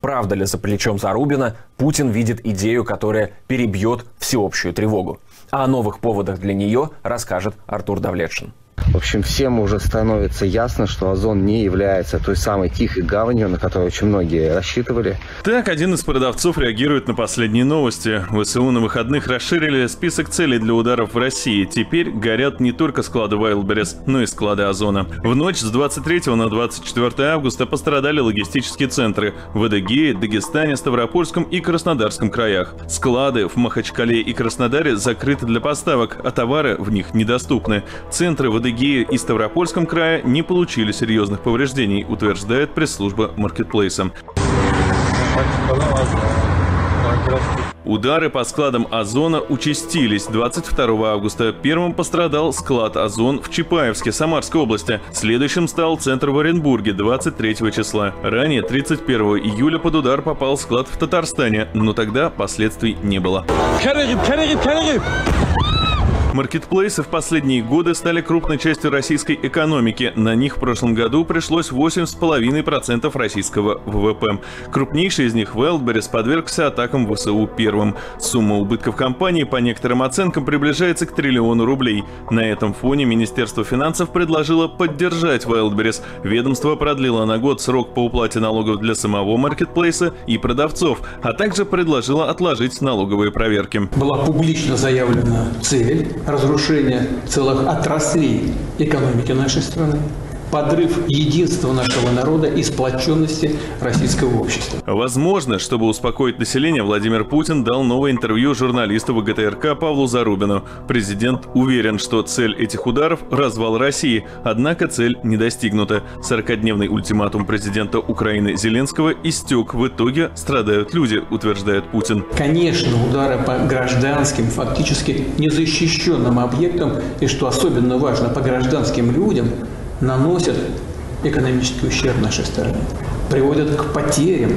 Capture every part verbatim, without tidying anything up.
Правда ли за плечом Зарубина Путин видит идею, которая перебьет всеобщую тревогу? А о новых поводах для нее расскажет Артур Давлетшин. В общем, всем уже становится ясно, что Озон не является той самой тихой гаванью, на которую очень многие рассчитывали. Так, один из продавцов реагирует на последние новости. ВСУ на выходных расширили список целей для ударов в России. Теперь горят не только склады Wildberries, но и склады Озона. В ночь с двадцать третьего на двадцать четвёртое августа пострадали логистические центры в Адыгее, Дагестане, Ставропольском и Краснодарском краях. Склады в Махачкале и Краснодаре закрыты для поставок, а товары в них недоступны. Центры в Адыгее и Ставропольском крае не получили серьезных повреждений, утверждает пресс-служба маркетплейса. Удары по складам Озона участились. двадцать второго августа первым пострадал склад Озон в Чапаевске, Самарской области. Следующим стал центр в Оренбурге двадцать третьего числа. Ранее, тридцать первого июля, под удар попал склад в Татарстане, но тогда последствий не было. Маркетплейсы в последние годы стали крупной частью российской экономики. На них в прошлом году пришлось восемь целых пять десятых процента российского ВВП. Крупнейший из них, Wildberries, подвергся атакам ВСУ первым. Сумма убытков компании, по некоторым оценкам, приближается к триллиону рублей. На этом фоне Министерство финансов предложило поддержать Wildberries. Ведомство продлило на год срок по уплате налогов для самого маркетплейса и продавцов, а также предложило отложить налоговые проверки. Была публично заявлена цель разрушение целых отраслей экономики нашей страны, подрыв единства нашего народа и сплоченности российского общества. Возможно, чтобы успокоить население, Владимир Путин дал новое интервью журналисту ВГТРК Павлу Зарубину. Президент уверен, что цель этих ударов – развал России, однако цель не достигнута. сорокадневный ультиматум президента Украины Зеленского истек. В итоге страдают люди, утверждает Путин. Конечно, удары по гражданским, фактически незащищенным объектам, и, что особенно важно, по гражданским людям, наносят экономический ущерб нашей стране, приводят к потерям.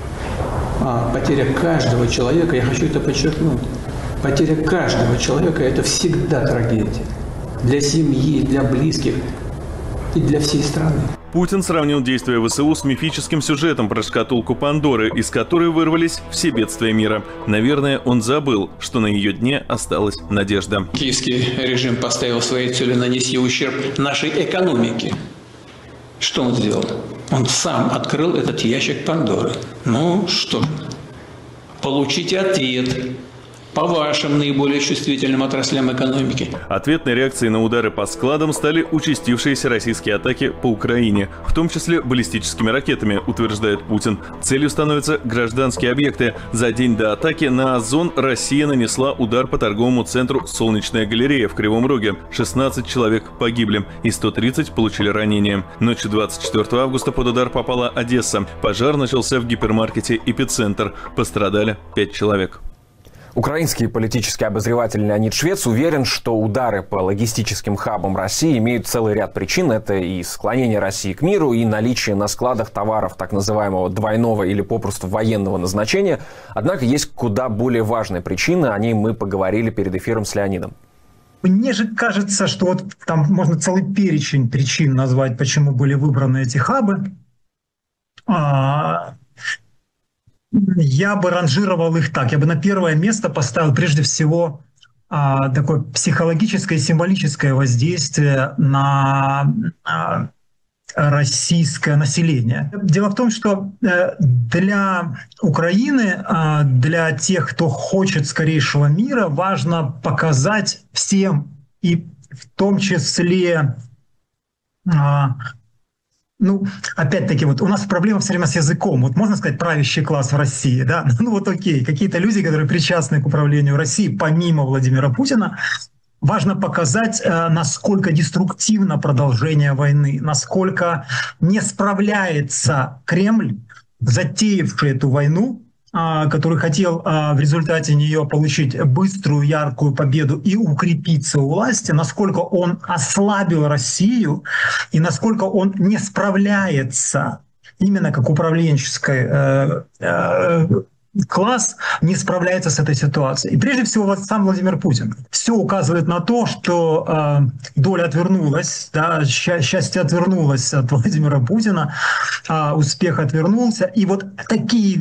А потеря каждого человека, я хочу это подчеркнуть, потеря каждого человека – это всегда трагедия. Для семьи, для близких и для всей страны. Путин сравнил действия ВСУ с мифическим сюжетом про шкатулку Пандоры, из которой вырвались все бедствия мира. Наверное, он забыл, что на ее дне осталась надежда. Киевский режим поставил своей целью нанести ущерб нашей экономике. Что он сделал? Он сам открыл этот ящик Пандоры. Ну что ж, получите ответ по вашим наиболее чувствительным отраслям экономики. Ответной реакцией на удары по складам стали участившиеся российские атаки по Украине, в том числе баллистическими ракетами, утверждает Путин. Целью становятся гражданские объекты. За день до атаки на Озон Россия нанесла удар по торговому центру «Солнечная галерея» в Кривом Роге. шестнадцать человек погибли и сто тридцать получили ранения. Ночью двадцать четвёртого августа под удар попала Одесса. Пожар начался в гипермаркете «Эпицентр». Пострадали пять человек. Украинский политический обозреватель Леонид Швец уверен, что удары по логистическим хабам России имеют целый ряд причин. Это и склонение России к миру, и наличие на складах товаров так называемого двойного или попросту военного назначения. Однако есть куда более важная причина, о ней мы поговорили перед эфиром с Леонидом. Мне же кажется, что вот там можно целый перечень причин назвать, почему были выбраны эти хабы. А... Я бы ранжировал их так. Я бы на первое место поставил прежде всего а, такое психологическое и символическое воздействие на а, российское население. Дело в том, что э, для Украины, э, для тех, кто хочет скорейшего мира, важно показать всем, и в том числе... Э, Ну, опять-таки, вот у нас проблема все время с языком. Вот можно сказать правящий класс в России, да? Ну вот окей, какие-то люди, которые причастны к управлению Россией, помимо Владимира Путина, важно показать, насколько деструктивно продолжение войны, насколько не справляется Кремль, затеявший эту войну, который хотел в результате нее получить быструю, яркую победу и укрепиться у власти, насколько он ослабил Россию и насколько он не справляется именно как управленческий э, э, класс не справляется с этой ситуацией. И прежде всего сам Владимир Путин. Все указывает на то, что э, доля отвернулась, да, счастье отвернулось от Владимира Путина, э, успех отвернулся. И вот такие